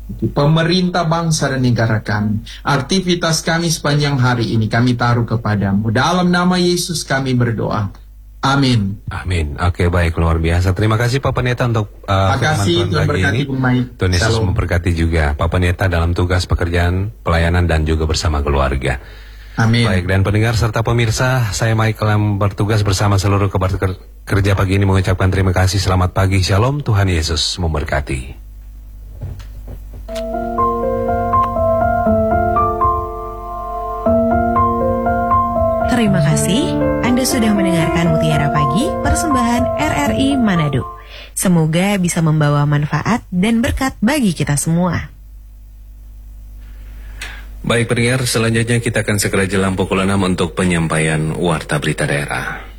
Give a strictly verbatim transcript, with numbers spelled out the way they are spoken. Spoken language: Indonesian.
pemerintah bangsa dan negara kami. Aktivitas kami sepanjang hari ini kami taruh kepadamu. Dalam nama Yesus kami berdoa. Amin. Amin. Oke, baik, luar biasa. Terima kasih Pak Pendeta untuk uh, Terima kasih, Tuhan berkati pemain. Tuhan Yesus memberkati juga Pak Pendeta dalam tugas pekerjaan, pelayanan dan juga bersama keluarga. Amin. Baik, dan pendengar serta pemirsa, saya Michael yang bertugas bersama seluruh kabar kerja pagi ini mengucapkan terima kasih. Selamat pagi, Shalom, Tuhan Yesus memberkati. Terima kasih, Anda sudah mendengarkan Mutiara Pagi, persembahan R R I Manado. Semoga bisa membawa manfaat dan berkat bagi kita semua. Baik pendengar, selanjutnya kita akan segera jelang pukul enam untuk penyampaian Warta Berita Daerah.